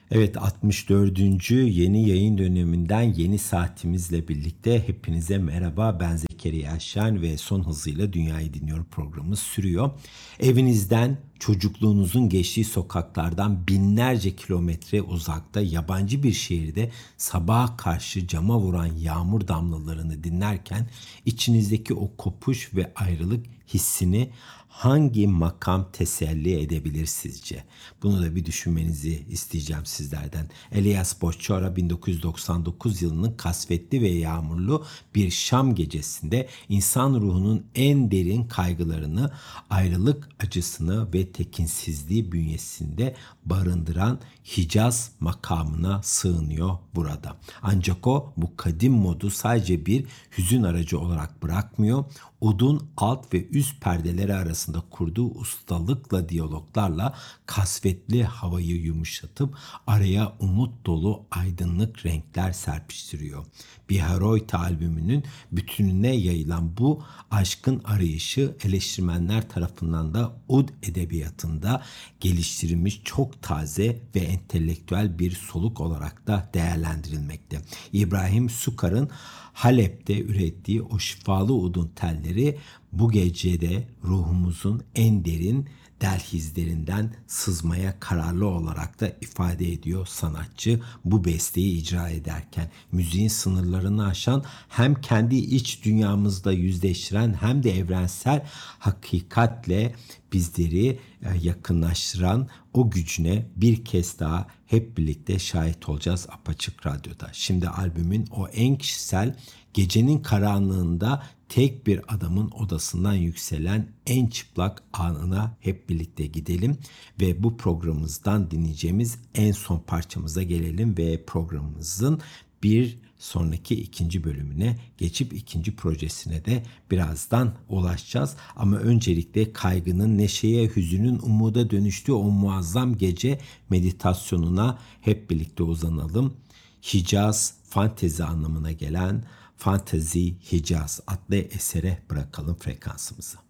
Evet, 64. yeni yayın döneminden yeni saatimizle birlikte hepinize merhaba. Ben Zekeriya Şen ve Son Hızıyla Dünyayı Dinliyorum programımız sürüyor. Evinizden, çocukluğunuzun geçtiği sokaklardan binlerce kilometre uzakta yabancı bir şehirde sabaha karşı cama vuran yağmur damlalarını dinlerken içinizdeki o kopuş ve ayrılık hissini hangi makam teselli edebilir sizce? Bunu da bir düşünmenizi isteyeceğim sizlerden. Elias Boşçora 1999 yılının kasvetli ve yağmurlu bir Şam gecesinde insan ruhunun en derin kaygılarını, ayrılık acısını ve tekinsizliği bünyesinde barındıran Hicaz makamına sığınıyor burada. Ancak o bu kadim modu sadece bir hüzün aracı olarak bırakmıyor. Odun alt ve üst perdeleri arasında kurduğu ustalıkla diyaloglarla kasvetli havayı yumuşatıp araya umut dolu aydınlık renkler serpiştiriyor. Biharoyta albümünün bütününe yayılan bu aşkın arayışı eleştirmenler tarafından da ud edebiyatında geliştirilmiş çok taze ve entelektüel bir soluk olarak da değerlendirilmekte. İbrahim Sukar'ın Halep'te ürettiği o şifalı udun telleri bu gecede ruhumuzun en derin delhizlerinden sızmaya kararlı olarak da ifade ediyor sanatçı bu besteyi icra ederken. Müziğin sınırlarını aşan, hem kendi iç dünyamızda yüzleştiren hem de evrensel hakikatle bizleri yakınlaştıran o gücüne bir kez daha hep birlikte şahit olacağız Apaçık Radyo'da. Şimdi albümün o en kişisel, gecenin karanlığında tek bir adamın odasından yükselen en çıplak anına hep birlikte gidelim ve bu programımızdan dinleyeceğimiz en son parçamıza gelelim ve programımızın bir sonraki ikinci bölümüne geçip ikinci projesine de birazdan ulaşacağız. Ama öncelikle kaygının neşeye, hüzünün umuda dönüştüğü o muazzam gece meditasyonuna hep birlikte uzanalım. Hicaz, fantezi anlamına gelen Fantezi Hicaz adlı esere bırakalım frekansımızı.